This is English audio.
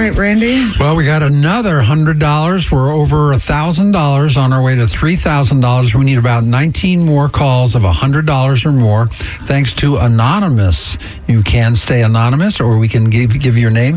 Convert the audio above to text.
right, Randy. Well, we got another $100. We're over $1,000 on our way to $3,000. We need about 19 more calls of $100 or more. Thanks to Anonymous. You can stay anonymous, or we can give your name.